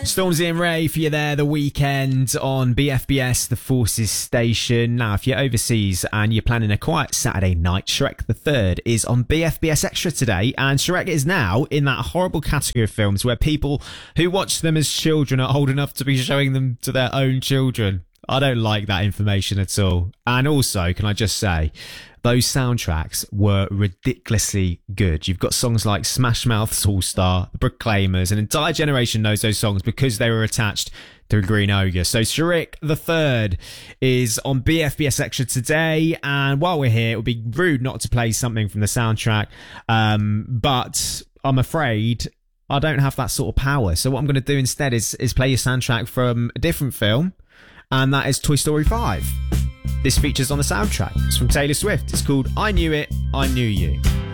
Stormzy and Ray for you there, The Weekend on BFBS, the Forces station. Now, if you're overseas and you're planning a quiet Saturday night, Shrek the Third is on BFBS Extra today, and Shrek is now in that horrible category of films where people who watch them as children are old enough to be showing them to their own children. I don't like that information at all. And also, can I just say, those soundtracks were ridiculously good. You've got songs like Smash Mouth's All Star, The Proclaimers. An entire generation knows those songs because they were attached to a green ogre. So Shrek the Third is on BFBS Extra today. And while we're here, it would be rude not to play something from the soundtrack. But I'm afraid I don't have that sort of power. So what I'm going to do instead is play a soundtrack from a different film. And that is Toy Story 5. This features on the soundtrack. It's from Taylor Swift. It's called I Knew It, I Knew You.